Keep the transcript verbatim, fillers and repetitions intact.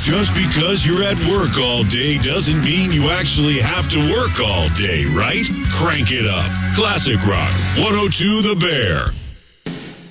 Just because you're at work all day doesn't mean you actually have to work all day, right? Crank it up. Classic Rock one oh two The Bear.